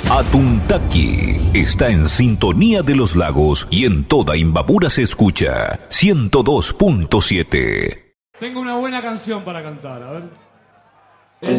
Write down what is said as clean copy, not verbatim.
Atuntaqui está en sintonía de los lagos y en toda Imbabura se escucha 102.7. Tengo una buena canción para cantar, a ver.